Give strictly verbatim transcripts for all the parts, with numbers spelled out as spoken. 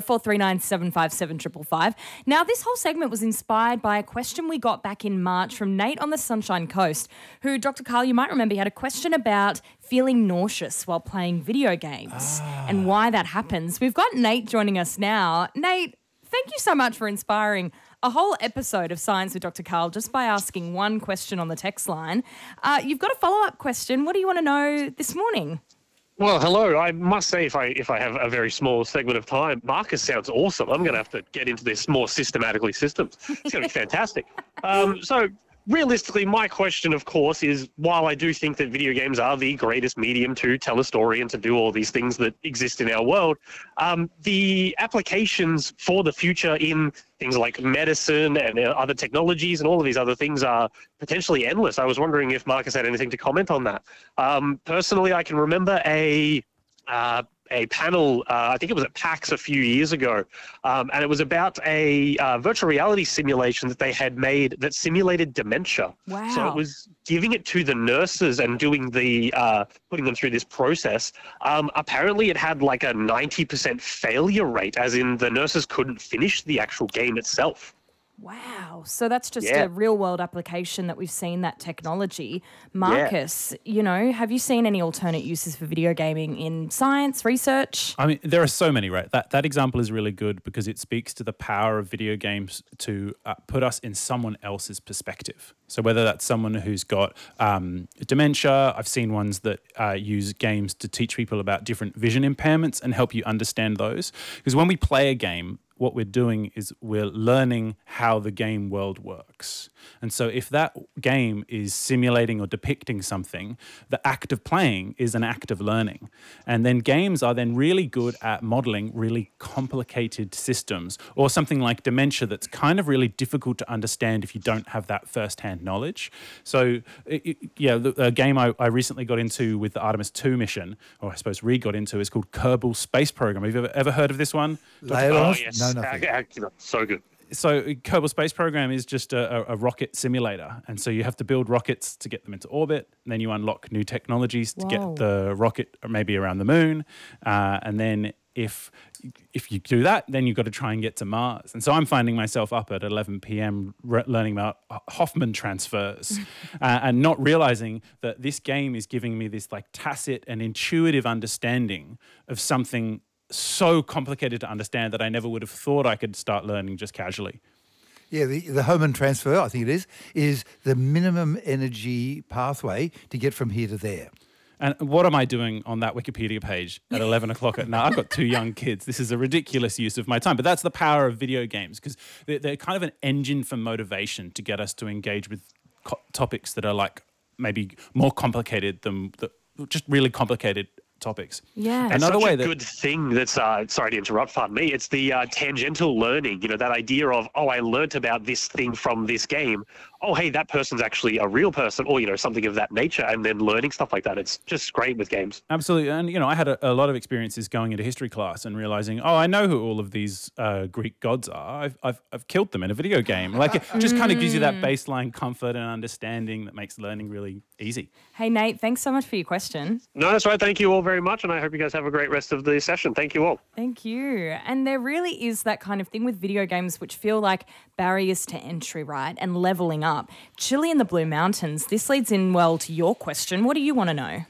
four three nine, seven five seven, five five five. Now, this whole segment was inspired by a question we got back in March from Nate on the Sunshine Coast, who, Doctor Karl, you might remember, he had a question about feeling nauseous while playing video games ah. and why that happens. We've got Nate joining us now. Nate, thank you so much for inspiring a whole episode of Science with Doctor Karl just by asking one question on the text line. Uh, you've got a follow-up question. What do you want to know this morning? Well, hello. I must say, if I if I have a very small segment of time, Marcus sounds awesome. I'm going to have to get into this more systematically systems. It's going to be fantastic. Um, so realistically, my question, of course, is while I do think that video games are the greatest medium to tell a story and to do all these things that exist in our world, um, the applications for the future in things like medicine and other technologies and all of these other things are potentially endless. I was wondering if Marcus had anything to comment on that. Um, personally, I can remember a uh, a panel, uh, I think it was at PAX a few years ago, um, and it was about a uh, virtual reality simulation that they had made that simulated dementia. Wow. So it was giving it to the nurses and doing the, uh, putting them through this process. Um, apparently it had like a ninety percent failure rate, as in the nurses couldn't finish the actual game itself. Wow. So that's just Yeah. a real world application that we've seen that technology. Marcus, yeah. you know, have you seen any alternate uses for video gaming in science, research? I mean, there are so many, right? That that example is really good because it speaks to the power of video games to uh, put us in someone else's perspective. So whether that's someone who's got um, dementia, I've seen ones that uh, use games to teach people about different vision impairments and help you understand those. Because when we play a game, what we're doing is we're learning how the game world works. And so if that game is simulating or depicting something, the act of playing is an act of learning. And then games are then really good at modeling really complicated systems, or something like dementia that's kind of really difficult to understand if you don't have that first-hand knowledge. So it, it, yeah, the, a game I, I recently got into with the Artemis two mission, or I suppose Reed got into, is called Kerbal Space Program. Have you ever, ever heard of this one? Oh, yes. No, nothing. So good. So Kerbal Space Program is just a, a, a rocket simulator. And so you have to build rockets to get them into orbit. And then you unlock new technologies to Whoa. get the rocket maybe around the moon. Uh, and then if if you do that, then you've got to try and get to Mars. And so I'm finding myself up at eleven p.m. re- learning about Hoffman transfers uh, and not realizing that this game is giving me this like tacit and intuitive understanding of something so complicated to understand that I never would have thought I could start learning just casually. Yeah, the, the Hohmann transfer, I think it is, is the minimum energy pathway to get from here to there. And what am I doing on that Wikipedia page at eleven o'clock at night? I've got two young kids. This is a ridiculous use of my time. But that's the power of video games, because they're, they're kind of an engine for motivation to get us to engage with co- topics that are like maybe more complicated than the, just really complicated topics. Yeah. And Another such way a that good thing that's, uh, sorry to interrupt, pardon me, it's the uh, tangential learning, you know, that idea of, oh, I learnt about this thing from this game. Oh, hey, that person's actually a real person, or, you know, something of that nature, and then learning stuff like that. It's just great with games. Absolutely. And, you know, I had a, a lot of experiences going into history class and realizing, oh, I know who all of these uh, Greek gods are. I've, I've, I've killed them in a video game. Like, it just kind of gives you that baseline comfort and understanding that makes learning really easy. Hey, Nate, thanks so much for your question. No, that's right. Thank you all very much, and I hope you guys have a great rest of the session. Thank you all. Thank you. And there really is that kind of thing with video games which feel like barriers to entry, right, and leveling up. Chile in the Blue Mountains, this leads in well to your question. What do you want to know?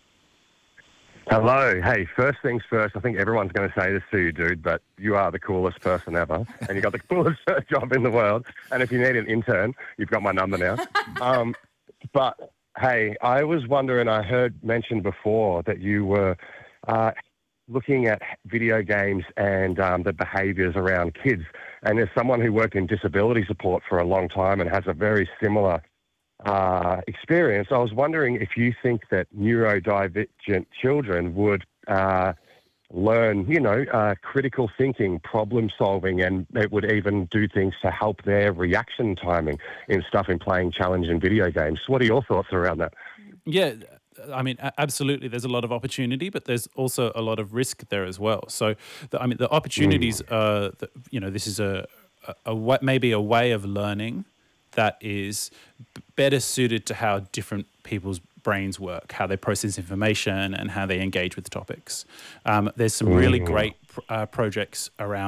Hello. Hey, first things first, I think everyone's going to say this to you, dude, but you are the coolest person ever, and you got the coolest job in the world. And if you need an intern, you've got my number now. um, but, hey, I was wondering, I heard mentioned before that you were uh, looking at video games and um, the behaviours around kids. And as someone who worked in disability support for a long time and has a very similar uh, experience, I was wondering if you think that neurodivergent children would uh, learn, you know, uh, critical thinking, problem solving, and it would even do things to help their reaction timing in stuff in playing challenging video games. What are your thoughts around that? Yeah, I mean, absolutely. There's a lot of opportunity, but there's also a lot of risk there as well. So, the, I mean, the opportunities Mm. are, the, you know, this is a, a, a wa- maybe a way of learning that is b- better suited to how different people's brains work, how they process information, and how they engage with topics. Um, there's some really Mm. great pr- uh, projects around